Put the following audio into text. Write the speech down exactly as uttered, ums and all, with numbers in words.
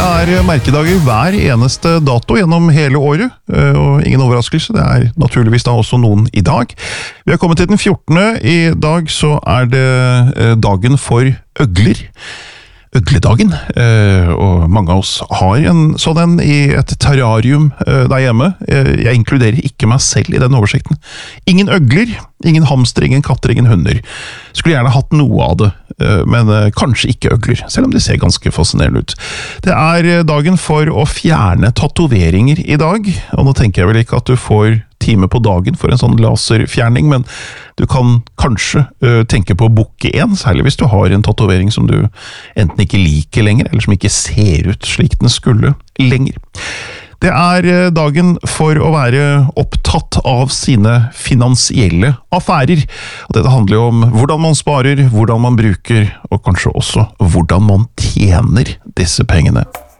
Det er merkedager hver eneste dato gjennom hele året, og ingen overraskelse, det er naturligvis da også noen i dag. Vi har kommet til den fjortende I dag, så er det dagen for øgler. Øgledagen, og mange av oss har en sånn I et terrarium der hjemme. Jeg inkluderer ikke meg selv I den oversikten. Ingen øgler, ingen hamster, ingen katter, ingen hunder. Skulle gjerne hatt noe av det, men kanskje ikke øgler, selv om det ser ganske fascinerende ut. Det er dagen for å fjerne tatoveringer I dag, og nå tenker jeg vel ikke at du får time på dagen for en sånn laserfjerning, men du kan kanskje uh, tenke på å booke en, særlig hvis du har en tatovering som du enten ikke liker lenger, eller som ikke ser ut slik den skulle lenger. Det er uh, dagen for å være opptatt av sine finansielle affærer, og dette handler jo om hvordan man sparer, hvordan man bruker, og kanskje også hvordan man tjener disse pengene.